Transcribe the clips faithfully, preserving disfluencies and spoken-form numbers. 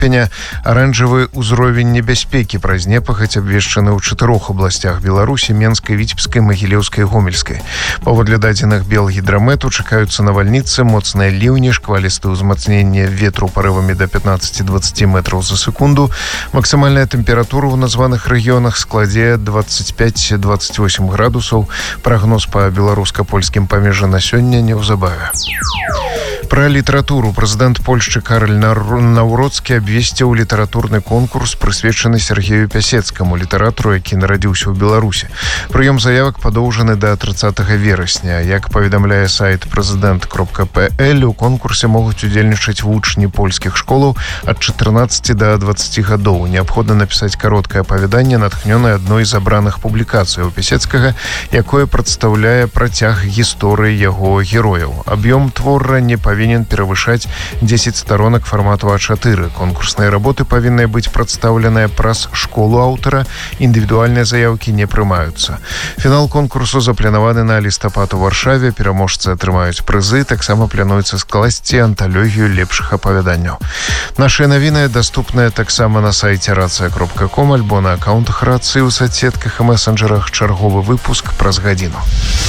ліпеня аранжавы ўзровень небяспекі праз непахаць абвешчаны ў чатырох абласцях Беларусі: Менскай, Віцебскай, Магілёўскай, Гомельскай. Паводле дадзеных Белгідрамету чакаюцца навальніцы, моцныя ліўні, шквалістыя ўзмацненне ветру парывамі да пятнаццаць-дваццаць метраў за секунду. Максимальная тэмпература ў названых рэгіёнах складзе двадцать пять - двадцать восемь градусаў. Прагноз па беларуска-польскім памежжы на сёння неўзабаве. Пра літаратуру прэзідэнт Польшчы Караль Наўроцкі абвесціў літаратурны конкурс, прысвечаны Сергею Пясецкаму, літаратару, які нарадзіўся ў Беларусі. Прыём заявак падоўжаны да трыццатага верасня. Як паведамляе сайт прэзідэнт кропка пэ эл, у конкурсе могуць удзельнічаць вучні польскіх школаў ад чатырнаццаці да дваццаці гадоў. Неабходна напісаць кароткае апавяданне, натхнёнае адной з абраных публікацыяў Пясецкага, якое прадстаўляе працяг гісторыі яго герояў. Аб'ём твора не павінен павінен перавышаць дзесяць сторонак фармату а чатыры. Конкурсныя работы павінны быць прадстаўленыя праз школу аўтара. Індывідуальныя заяўкі не прымаюцца. Фінал конкурсу запланаваны на лістапад у Варшаве. Пераможцы атрымаюць прызы. Таксама плануецца скласці анталогію лепшых апавяданняў. Нашыя навіны даступныя таксама на сайце рацыя кропка ком альбо на аккаунтах рацыі ў соцсетках і месенджерах. Чарговы выпуск праз гадзіну.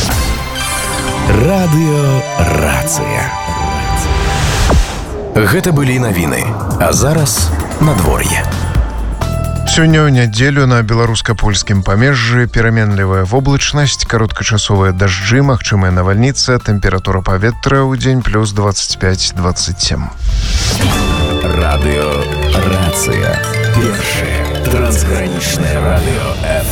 Радыё Рацыя. Гэта былі навіны. А зараз надвор'е. Сёння ў нядзелю на беларуска-польскім памежжы пераменлівая воблачнасць, кароткачасовыя дажджы, магчымая навальніца, тэмпература паветра ў дзень плюс двадцать пять - двадцать семь. Радыё Рацыя. Першае трансгранічнае радыё эф эм.